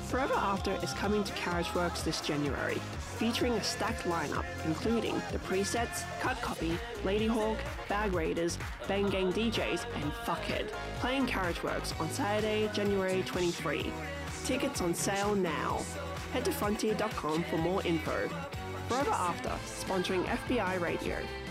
Forever After is coming to Carriageworks this January, featuring a stacked lineup including The Presets, Cut Copy, Ladyhawk, Bag Raiders, Bang Gang DJs, and Fuckhead, playing Carriageworks on Saturday, January 23. Tickets on sale now. Head to frontier.com for more info. Forever After, sponsoring FBI Radio.